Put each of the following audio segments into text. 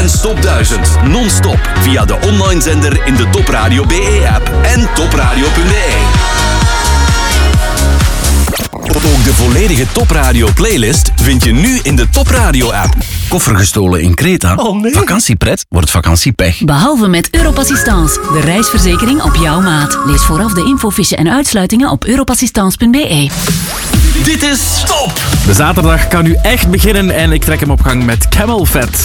en Top 1000 non-stop via de online zender in de Top Radio BE-app en topradio.be. Ook de volledige Top Radio playlist vind je nu in de Top Radio app. Koffer gestolen in Kreta. Oh nee. Vakantiepret wordt vakantiepech. Behalve met Europassistance, de reisverzekering op jouw maat. Lees vooraf de infofiche en uitsluitingen op europassistance.be. Dit is Top! De zaterdag kan nu echt beginnen en ik trek hem op gang met Camel Fat.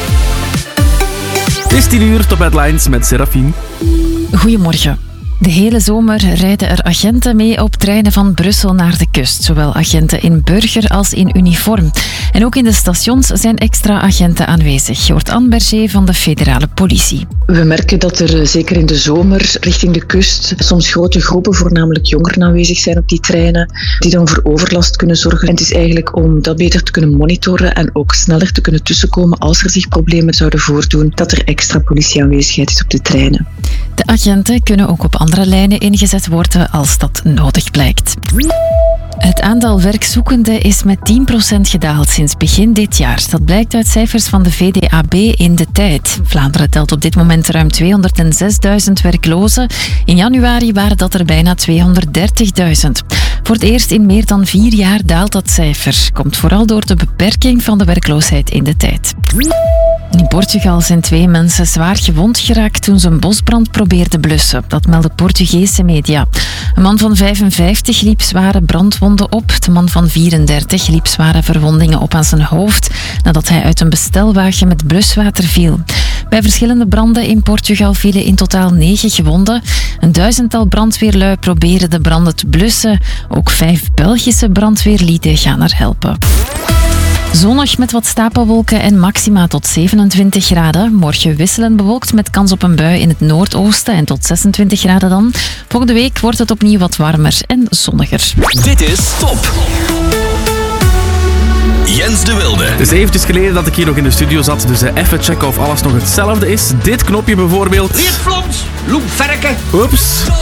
Het is 10 uur, Top Headlines met Serafine. Goedemorgen. De hele zomer rijden er agenten mee op treinen van Brussel naar de kust. Zowel agenten in burger als in uniform. En ook in de stations zijn extra agenten aanwezig. Je hoort Anne Berger van de federale politie. We merken dat er zeker in de zomer richting de kust soms grote groepen, voornamelijk jongeren, aanwezig zijn op die treinen, die dan voor overlast kunnen zorgen. En het is eigenlijk om dat beter te kunnen monitoren en ook sneller te kunnen tussenkomen als er zich problemen zouden voordoen, dat er extra politieaanwezigheid is op de treinen. De agenten kunnen ook op andere lijnen ingezet worden als dat nodig blijkt. Het aantal werkzoekenden is met 10% gedaald sinds begin dit jaar. Dat blijkt uit cijfers van de VDAB in De Tijd. Vlaanderen telt op dit moment ruim 206.000 werklozen. In januari waren dat er bijna 230.000. Voor het eerst in meer dan 4 jaar daalt dat cijfer. Komt vooral door de beperking van de werkloosheid in De Tijd. In Portugal zijn 2 mensen zwaar gewond geraakt toen ze een bosbrand probeerden blussen. Dat melden Portugese media. Een man van 55 liep zware brandwonden op. De man van 34 liep zware verwondingen op aan zijn hoofd nadat hij uit een bestelwagen met bluswater viel. Bij verschillende branden in Portugal vielen in totaal 9 gewonden. Een 1000-tal brandweerlui proberen de branden te blussen. Ook 5 Belgische brandweerlieden gaan er helpen. Zonnig met wat stapelwolken en maxima tot 27 graden. Morgen wisselend bewolkt met kans op een bui in het noordoosten en tot 26 graden dan. Volgende week wordt het opnieuw wat warmer en zonniger. Dit is Top! Jens de Wilde. Het is eventjes geleden dat ik hier nog in de studio zat, dus even checken of alles nog hetzelfde is. Dit knopje bijvoorbeeld. Lietflons, loepverken. Oeps.